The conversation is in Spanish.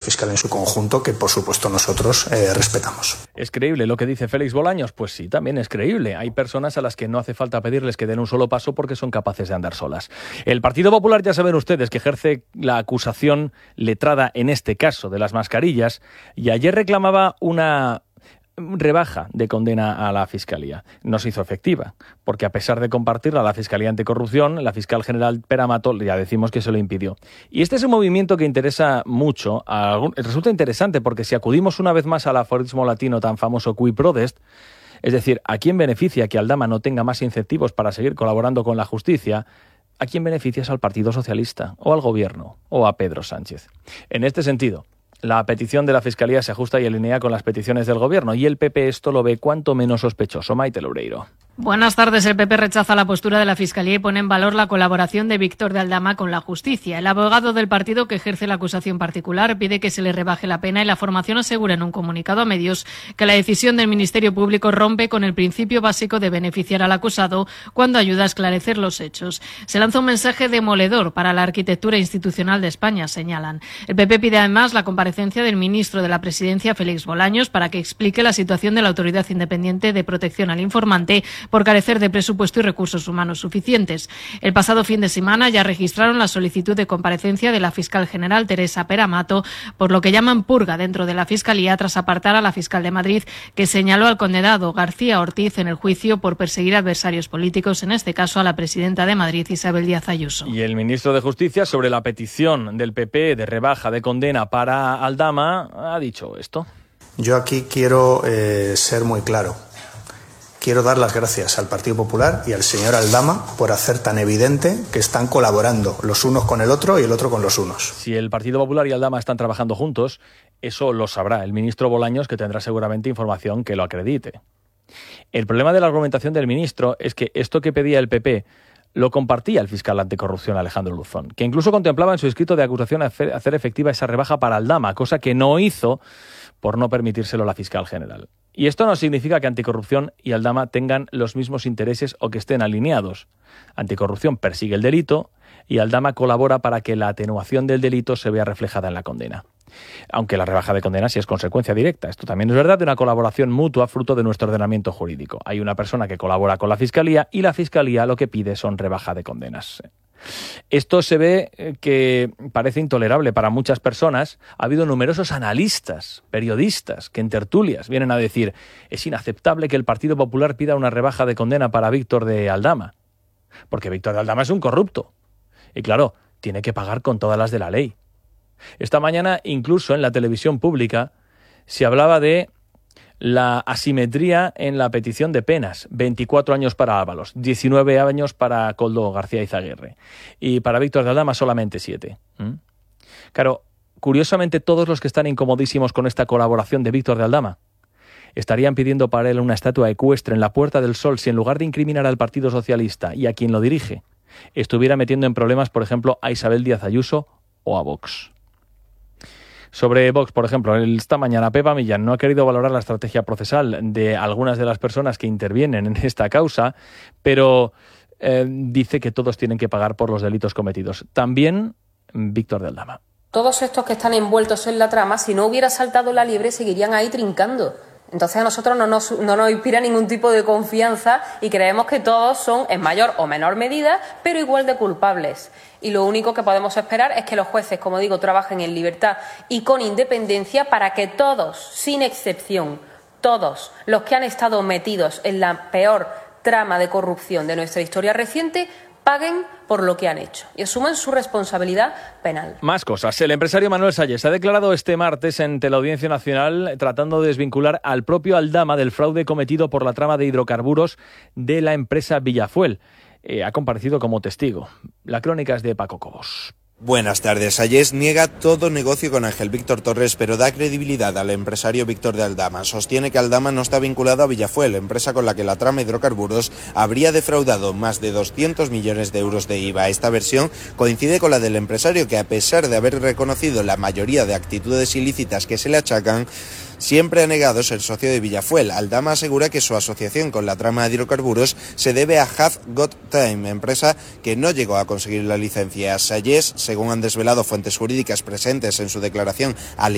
fiscal en su conjunto, que por supuesto nosotros respetamos. ¿Es creíble lo que dice Félix Bolaños? Pues sí, también es creíble. Hay personas a las que no hace falta pedirles que den un solo paso porque son capaces de andar solas. El Partido Popular, ya saben ustedes, que ejerce la acusación letrada en este caso de las mascarillas, y ayer reclamaba una rebaja de condena a la Fiscalía. No se hizo efectiva, porque a pesar de compartirla la Fiscalía Anticorrupción, la fiscal general Pere Mato ya decimos que se lo impidió. Y este es un movimiento que interesa mucho, resulta interesante porque si acudimos una vez más al aforismo latino tan famoso qui prodest, es decir, ¿a quién beneficia que Aldama no tenga más incentivos para seguir colaborando con la justicia? ¿A quién beneficia? Es al Partido Socialista, o al Gobierno, o a Pedro Sánchez. En este sentido, la petición de la Fiscalía se ajusta y alinea con las peticiones del Gobierno, y el PP esto lo ve cuanto menos sospechoso. Maite Loureiro. Buenas tardes. El PP rechaza la postura de la Fiscalía y pone en valor la colaboración de Víctor de Aldama con la justicia. El abogado del partido que ejerce la acusación particular pide que se le rebaje la pena y la formación asegura en un comunicado a medios que la decisión del Ministerio Público rompe con el principio básico de beneficiar al acusado cuando ayuda a esclarecer los hechos. Se lanza un mensaje demoledor para la arquitectura institucional de España, señalan. El PP pide además la comparecencia del ministro de la Presidencia, Félix Bolaños, para que explique la situación de la Autoridad Independiente de Protección al Informante por carecer de presupuesto y recursos humanos suficientes. El pasado fin de semana ya registraron la solicitud de comparecencia de la fiscal general Teresa Pere Mato por lo que llaman purga dentro de la Fiscalía tras apartar a la fiscal de Madrid que señaló al condenado García Ortiz en el juicio por perseguir adversarios políticos, en este caso a la presidenta de Madrid, Isabel Díaz Ayuso. Y el ministro de Justicia, sobre la petición del PP de rebaja de condena para Aldama, ha dicho esto. Yo aquí quiero ser muy claro. Quiero dar las gracias al Partido Popular y al señor Aldama por hacer tan evidente que están colaborando los unos con el otro y el otro con los unos. Si el Partido Popular y Aldama están trabajando juntos, eso lo sabrá el ministro Bolaños, que tendrá seguramente información que lo acredite. El problema de la argumentación del ministro es que esto que pedía el PP lo compartía el fiscal anticorrupción Alejandro Luzón, que incluso contemplaba en su escrito de acusación hacer efectiva esa rebaja para Aldama, cosa que no hizo por no permitírselo la fiscal general. Y esto no significa que Anticorrupción y Aldama tengan los mismos intereses o que estén alineados. Anticorrupción persigue el delito y Aldama colabora para que la atenuación del delito se vea reflejada en la condena. Aunque la rebaja de condena sí es consecuencia directa. Esto también es verdad de una colaboración mutua fruto de nuestro ordenamiento jurídico. Hay una persona que colabora con la Fiscalía y la Fiscalía lo que pide son rebaja de condenas. Esto se ve que parece intolerable para muchas personas. Ha habido numerosos analistas, periodistas, que en tertulias vienen a decir es inaceptable que el Partido Popular pida una rebaja de condena para Víctor de Aldama, porque Víctor de Aldama es un corrupto. Y claro, tiene que pagar con todas las de la ley. Esta mañana, incluso en la televisión pública, se hablaba de la asimetría en la petición de penas. 24 años para Ábalos, 19 años para Koldo García Izaguirre. Y para Víctor de Aldama solamente 7. Claro, curiosamente todos los que están incomodísimos con esta colaboración de Víctor de Aldama estarían pidiendo para él una estatua ecuestre en la Puerta del Sol si en lugar de incriminar al Partido Socialista y a quien lo dirige, estuviera metiendo en problemas, por ejemplo, a Isabel Díaz Ayuso o a Vox. Sobre Vox, por ejemplo, esta mañana Pepa Millán no ha querido valorar la estrategia procesal de algunas de las personas que intervienen en esta causa, pero dice que todos tienen que pagar por los delitos cometidos. También Víctor de Aldama. Todos estos que están envueltos en la trama, si no hubiera saltado la liebre, seguirían ahí trincando. Entonces a nosotros no nos inspira ningún tipo de confianza y creemos que todos son en mayor o menor medida, pero igual de culpables. Y lo único que podemos esperar es que los jueces, como digo, trabajen en libertad y con independencia para que todos, sin excepción, todos los que han estado metidos en la peor trama de corrupción de nuestra historia reciente, paguen por lo que han hecho y asuman su responsabilidad penal. Más cosas. El empresario Manuel Salles ha declarado este martes ante la Audiencia Nacional tratando de desvincular al propio Aldama del fraude cometido por la trama de hidrocarburos de la empresa Villafuel. Ha comparecido como testigo. La crónica es de Paco Cobos. Buenas tardes. Salles niega todo negocio con Ángel Víctor Torres, pero da credibilidad al empresario Víctor de Aldama. Sostiene que Aldama no está vinculado a Villafuel, empresa con la que la trama hidrocarburos habría defraudado más de 200 millones de euros de IVA. Esta versión coincide con la del empresario, que a pesar de haber reconocido la mayoría de actitudes ilícitas que se le achacan, siempre ha negado ser socio de Villafuel. Aldama asegura que su asociación con la trama de hidrocarburos se debe a Have Got Time, empresa que no llegó a conseguir la licencia. Salles, según han desvelado fuentes jurídicas presentes en su declaración al